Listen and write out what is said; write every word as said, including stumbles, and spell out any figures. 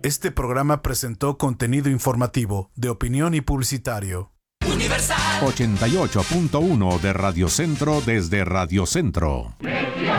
Este programa presentó contenido informativo, de opinión y publicitario. ochenta y ocho punto uno de Radio Centro desde Radio Centro.